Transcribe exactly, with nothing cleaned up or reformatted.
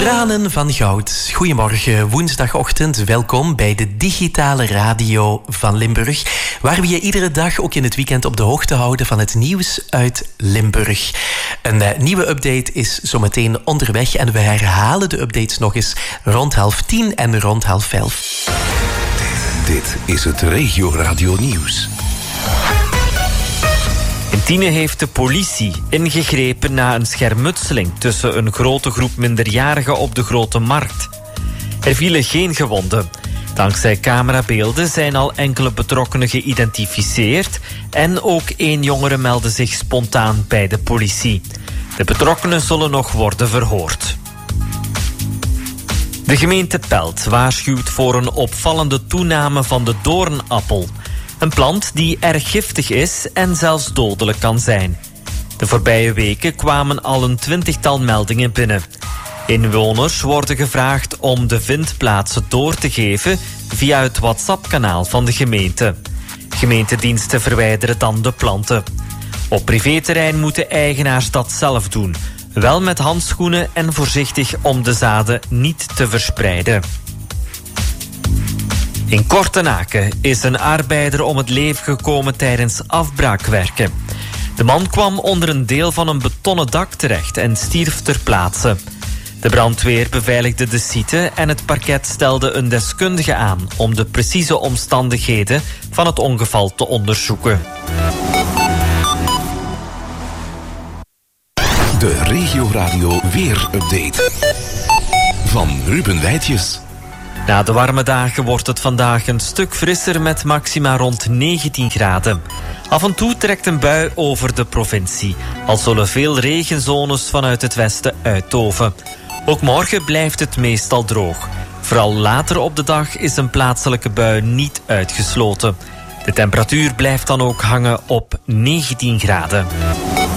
Tranen van goud. Goedemorgen, woensdagochtend. Welkom bij de digitale radio van Limburg, waar we je iedere dag ook in het weekend op de hoogte houden van het nieuws uit Limburg. Een uh, nieuwe update is zometeen onderweg en we herhalen de updates nog eens rond half tien en rond half elf. Dit is het Regio Radio Nieuws. In Tiene heeft de politie ingegrepen na een schermutseling tussen een grote groep minderjarigen op de Grote Markt. Er vielen geen gewonden. Dankzij camerabeelden zijn al enkele betrokkenen geïdentificeerd en ook één jongere meldde zich spontaan bij de politie. De betrokkenen zullen nog worden verhoord. De gemeente Pelt waarschuwt voor een opvallende toename van de doornappel. Een plant die erg giftig is en zelfs dodelijk kan zijn. De voorbije weken kwamen al een twintigtal meldingen binnen. Inwoners worden gevraagd om de vindplaatsen door te geven via het WhatsApp-kanaal van de gemeente. Gemeentediensten verwijderen dan de planten. Op privéterrein moeten eigenaars dat zelf doen. Wel met handschoenen en voorzichtig om de zaden niet te verspreiden. In Kortenaken is een arbeider om het leven gekomen tijdens afbraakwerken. De man kwam onder een deel van een betonnen dak terecht en stierf ter plaatse. De brandweer beveiligde de site en het parket stelde een deskundige aan om de precieze omstandigheden van het ongeval te onderzoeken. De Regio Radio Weer-update van Ruben Wijtjes. Na de warme dagen wordt het vandaag een stuk frisser met maxima rond negentien graden. Af en toe trekt een bui over de provincie. Al zullen veel regenzones vanuit het westen uittoven. Ook morgen blijft het meestal droog. Vooral later op de dag is een plaatselijke bui niet uitgesloten. De temperatuur blijft dan ook hangen op negentien graden.